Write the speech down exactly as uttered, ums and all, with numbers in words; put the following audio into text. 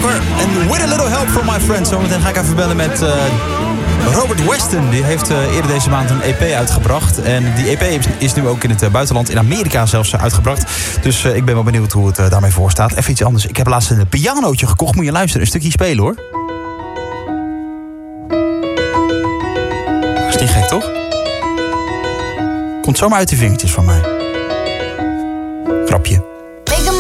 Walker en With a Little Help from My Friends. Zometeen ga ik even bellen met uh, Robert Weston. Die heeft uh, eerder deze maand een E P uitgebracht. En die E P is, is nu ook in het uh, buitenland, in Amerika zelfs, uh, uitgebracht. Dus uh, ik ben wel benieuwd hoe het uh, daarmee voor staat. Even iets anders. Ik heb laatst een pianootje gekocht. Moet je luisteren, een stukje spelen hoor. Is niet gek toch? Komt zomaar uit de vingertjes van mij. Grapje.